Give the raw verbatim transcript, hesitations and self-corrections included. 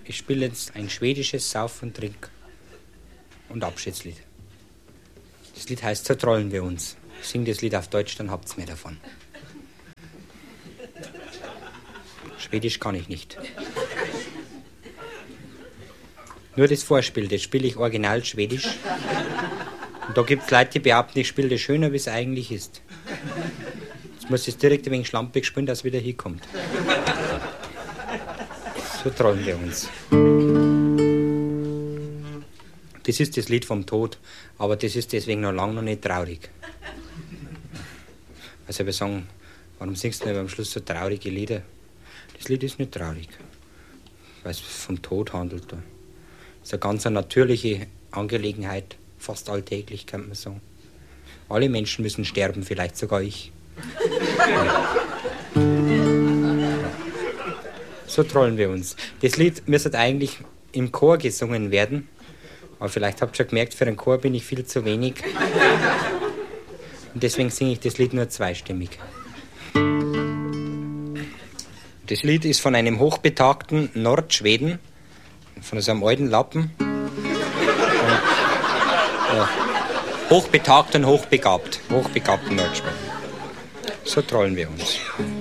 Ich spiele jetzt ein schwedisches Sauf- und Trink- und Abschiedslied. Das Lied heißt So trollen wir uns. Ich singe das Lied auf Deutsch, dann habt's mehr davon. Schwedisch kann ich nicht. Nur das Vorspiel, das spiele ich original Schwedisch. Und da gibt es Leute, die behaupten, ich spiele das schöner, wie es eigentlich ist. Jetzt muss ich es direkt ein wenig schlampig spielen, dass es wieder hinkommt. So trollen wir uns. Das ist das Lied vom Tod, aber das ist deswegen noch lange noch nicht traurig. Also wir sagen, warum singst du nicht am Schluss so traurige Lieder? Das Lied ist nicht traurig, weil es vom Tod handelt. Das ist eine ganz natürliche Angelegenheit, fast alltäglich, kann man sagen. Alle Menschen müssen sterben, vielleicht sogar ich. So trollen wir uns. Das Lied müsste eigentlich im Chor gesungen werden, aber vielleicht habt ihr schon gemerkt, für einen Chor bin ich viel zu wenig. Und deswegen singe ich das Lied nur zweistimmig. Das Lied ist von einem hochbetagten Nordschweden, von so einem alten Lappen. Und, ja, hochbetagt und hochbegabt. Hochbegabten Nordschweden. So trollen wir uns.